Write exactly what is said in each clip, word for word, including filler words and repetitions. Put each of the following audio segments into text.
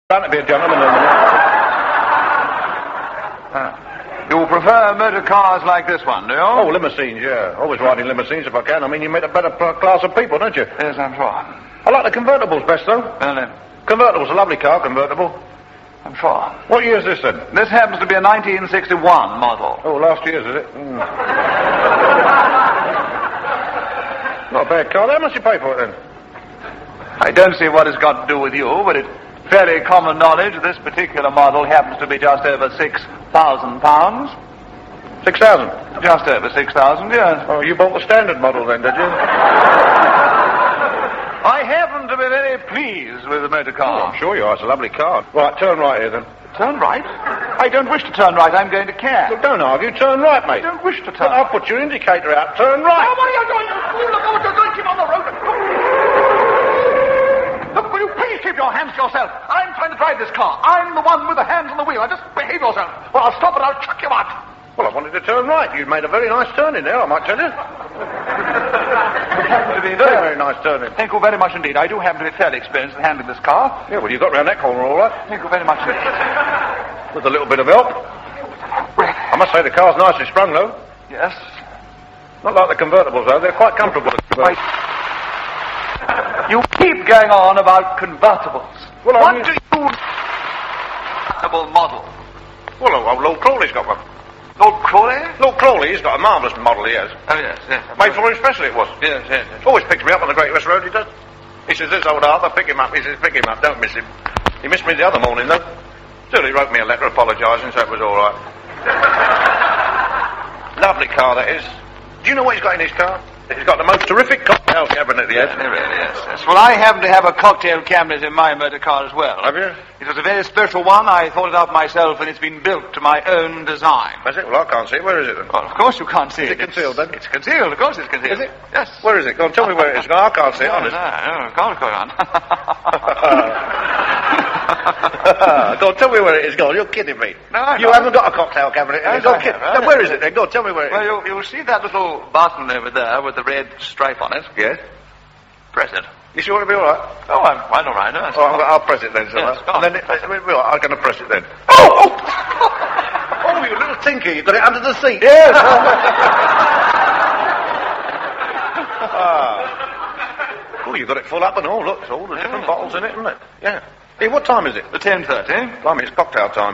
Trying to be a gentleman. uh, you prefer motor cars like this one, do you? Oh, limousines, yeah. Always riding limousines if I can. I mean, you meet a better class of people, don't you? Yes, I'm sure. I like the convertibles best, though. Well, then. Convertible's a lovely car, convertible. I'm sure. What year is this, then? This happens to be a nineteen sixty-one model. Oh, last year's, is it? Mm. Not a bad car. How much you pay for it, then? I don't see what it's got to do with you, but it's fairly common knowledge this particular model happens to be just over six thousand pounds. Six thousand? Just over six thousand, yes. Oh, you bought the standard model, then, did you? I happen to be very pleased with the motor car. Oh, I'm sure you are. It's a lovely car. Right, turn right here, then. Turn right? I don't wish to turn right. I'm going to Cannes. Look, don't argue. Turn right, mate. I don't wish to turn Look, I'll put your indicator out. Turn right. Oh, what are you doing? You look what you're doing. Keep on the road. Look, will you please keep your hands to yourself? I'm trying to drive this car. I'm the one with the hands on the wheel. Now just behave yourself. Well, I'll stop and I'll chuck you out. Well, I wanted to turn right. You'd made a very nice turn in there, I might tell you. It happened to be Very, very nice turn in. Thank you very much indeed. I do happen to be fairly experienced in handling this car. Yeah, well, you got round that corner all right. Thank you very much indeed. With a little bit of help. I must say the car's nicely sprung, though. Yes. Not like the convertibles, though. They're quite comfortable. Wait. You keep going on about convertibles. Well, I what mean... do you... Convertible model? Well, old Lord Crawley's got one. Lord Crawley? Lord Crawley, he's got a marvellous model, he has. Oh, yes, yes. Made for him especially, it was. Yes, yes, yes. Always picks me up on the Great West Road, he does. He says, this old Arthur, pick him up. He says, pick him up, don't miss him. He missed me the other morning, though. Still, he wrote me a letter apologising, so it was all right. Lovely car, that is. Do you know what he's got in his car? He's got the most terrific cocktail cabinet he has. It really is, yes. Well, I happen to have a cocktail cabinet in my motor car as well. Have you? It was a very special one. I thought it up myself, and it's been built to my own design. That's it? Well, I can't see it. Where is it, then? Well, of course you can't see is it. Is it concealed, then? It's concealed, of course it's concealed. Is it? Yes. Where is it? Go on, tell me where it is. No, I can't see it, no, honest. No, no, go on, go on. Go on, tell me where it is. Go on, you're kidding me. No, You no. haven't got a cocktail cabinet. Yes, Go I on, kid. have, Now, where is it, then? Go on, tell me where it is. Well, you, you'll see that little button over there with the red stripe on it. Yes? Press it. You sure it'll be all right? Oh, I'm quite all right. No, Oh, I'm, I'll press it then, shall Yes, I? go on. And then, it, I'm going to press it then. Oh, oh! Oh, you little tinker, you got it under the seat. Yes. ah. Oh, you got it full up and all. Look, it's all the different bottles in it, isn't it? Yeah. Hey, what time is it? The ten thirty. Blimey, it's cocktail time.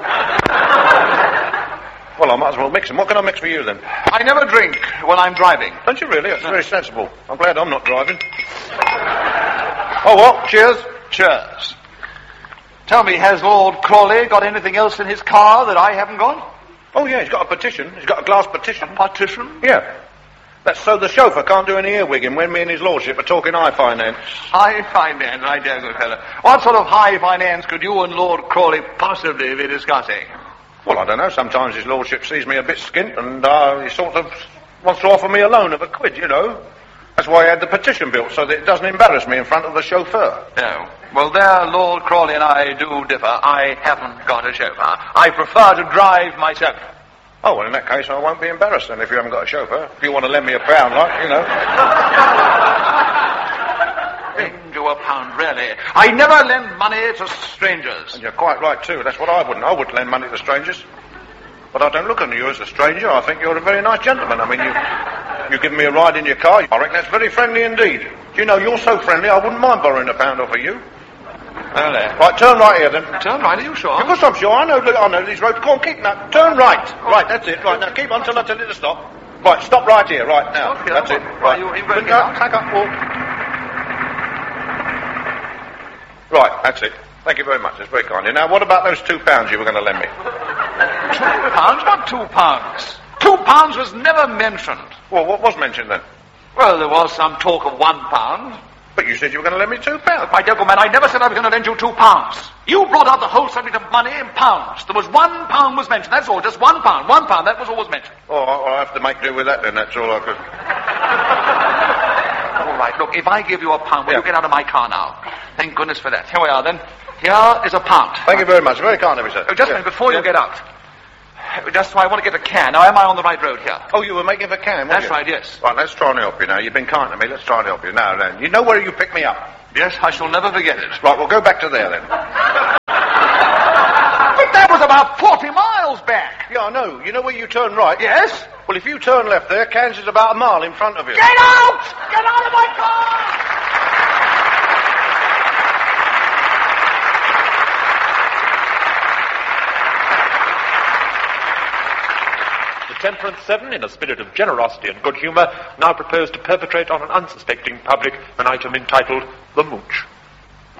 Well, I might as well mix them. What can I mix for you, then? I never drink when I'm driving. Don't you really? That's no. Very sensible. I'm glad I'm not driving. Oh, what? Cheers. Cheers. Tell me, has Lord Crawley got anything else in his car that I haven't got? Oh, yeah, he's got a petition. He's got a glass petition. A partition? Yeah. That's so the chauffeur can't do any earwigging when me and his lordship are talking high finance. High finance, my dear good fellow. What sort of high finance could you and Lord Crawley possibly be discussing? Well, I don't know. Sometimes his lordship sees me a bit skint and uh, he sort of wants to offer me a loan of a quid, you know. That's why I had the petition built, so that it doesn't embarrass me in front of the chauffeur. No. Well, there, Lord Crawley and I do differ. I haven't got a chauffeur. I prefer to drive myself. Oh, well, in that case, I won't be embarrassed then if you haven't got a chauffeur. If you want to lend me a pound, like, you know. Lend you a pound, really? I never lend money to strangers. And you're quite right, too. That's what I wouldn't. I wouldn't lend money to strangers. But I don't look on you as a stranger. I think you're a very nice gentleman. I mean, you you give me a ride in your car. I reckon that's very friendly indeed. Do you know, you're so friendly, I wouldn't mind borrowing a pound off of you. Oh, there. Right, turn right here, then. Turn right, are you sure? Of course I'm sure. I know, look, I know these roads. Go on, keep now. Turn right. Right, that's it. Right, now keep on till I tell you to stop. Right, stop right here. Right, now. Okay, that's it. Right. You, you better Look get up, out. back up, walk. Right, that's it. Thank you very much. That's very kind of you. Now, what about those two pounds you were going to lend me? Two pounds? Not two pounds. Two pounds was never mentioned. Well, what was mentioned then? Well, there was some talk of one pound. But you said you were going to lend me two pounds. My dear good man, I never said I was going to lend you two pounds. You brought out the whole subject of money in pounds. There was one pound was mentioned. That's all. Just one pound. One pound. That was all was mentioned. Oh, I'll have to make do with that then. That's all I could. All right. Look, if I give you a pound, will Yeah. you get out of my car now? Thank goodness for that. Here we are then. Here is a pound. Thank you very much. Very kind of you, sir. Oh, just a Yeah. minute before Yeah. you get out. Just so I want to get a can. Now, am I on the right road here? Oh, you were making for Cam, weren't That's you? right, yes. Right, let's try and help you now. You've been kind to me. Let's try and help you. Now, then. You know where you picked me up? Yes, I shall never forget it. Right, we'll go back to there, then. about forty miles back. Yeah, I know. You know where you turn right? Yes? Well, if you turn left there, Cairns is about a mile in front of you. Get out! Get out of my car! Temperance Seven, in a spirit of generosity and good humour, now propose to perpetrate on an unsuspecting public an item entitled The Mooch.